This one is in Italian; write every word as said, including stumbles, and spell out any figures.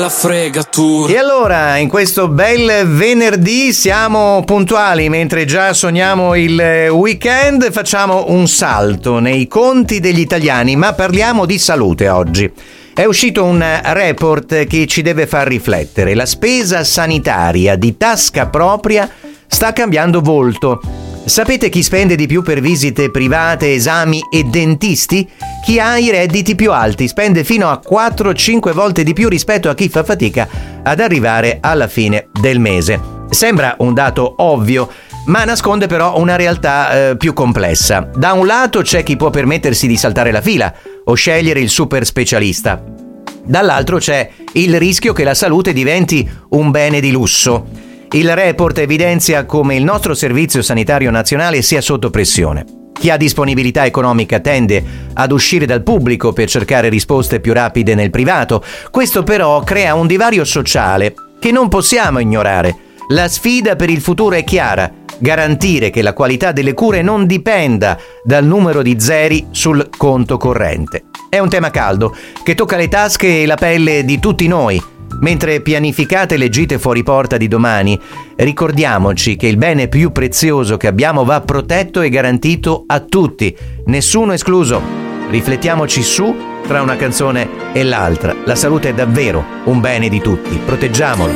la fregatura. E allora, in questo bel venerdì siamo puntuali, mentre già sogniamo il weekend, facciamo un salto nei conti degli italiani, ma parliamo di salute oggi. È uscito un report che ci deve far riflettere. La spesa sanitaria di tasca propria sta cambiando volto. Sapete chi spende di più per visite private, esami e dentisti? Chi ha i redditi più alti spende fino a quattro cinque volte di più rispetto a chi fa fatica ad arrivare alla fine del mese. Sembra un dato ovvio, ma nasconde però una realtà eh, più complessa. Da un lato c'è chi può permettersi di saltare la fila o scegliere il super specialista. Dall'altro c'è il rischio che la salute diventi un bene di lusso. Il report evidenzia come il nostro servizio sanitario nazionale sia sotto pressione. Chi ha disponibilità economica tende ad uscire dal pubblico per cercare risposte più rapide nel privato. Questo però crea un divario sociale che non possiamo ignorare. La sfida per il futuro è chiara: garantire che la qualità delle cure non dipenda dal numero di zeri sul conto corrente. È un tema caldo che tocca le tasche e la pelle di tutti noi. Mentre pianificate le gite fuori porta di domani, ricordiamoci che il bene più prezioso che abbiamo va protetto e garantito a tutti, nessuno escluso. Riflettiamoci su tra una canzone e l'altra. La salute è davvero un bene di tutti, proteggiamola.